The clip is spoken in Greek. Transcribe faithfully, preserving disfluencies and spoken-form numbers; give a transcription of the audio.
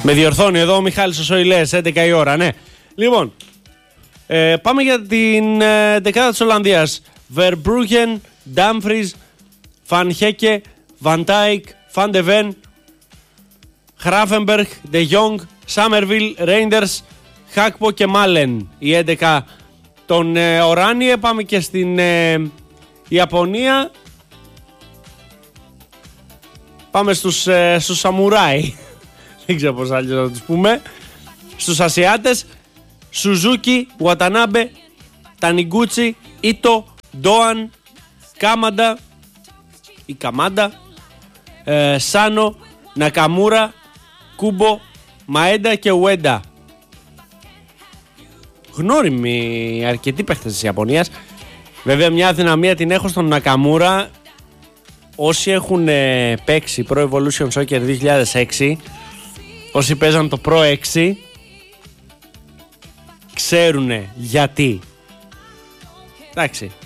Με διορθώνει εδώ ο Μιχάλης ο Σοηλές, έντεκα η ώρα, ναι. Λοιπόν, ε, πάμε για την ε, δεκάδα της Ολλανδίας. Verbruggen, Dumfries, Van Hecke, Van Dijk, Van de Ven, Gravenberch, De Jong, Summerville, Reinders, Χάκπο και Μάλεν. Η έντεκα των ε, Οράνιε. Πάμε και στην ε, Ιαπωνία. Πάμε στους, ε, στους Σαμουράι. Δεν ξέρω πώς άλλο να τους πούμε. Στους Ασιάτες. Σουζούκι, Ουατανάμπε, Τανιγκούτσι, Ίτο, Ντόαν, Κάμαντα ή Καμάντα, ε, Σάνο, Νακαμούρα, Κούμπο, Μαέντα και Ουέντα. Γνώριμοι αρκετοί παίχτες της Ιαπωνίας. Βέβαια μια αδυναμία την έχω στον Νακαμούρα. Όσοι έχουν ε, παίξει Pro Evolution Soccer δύο χιλιάδες έξι, όσοι παίζαν το Pro έξι, ξέρουνε γιατί. Εντάξει,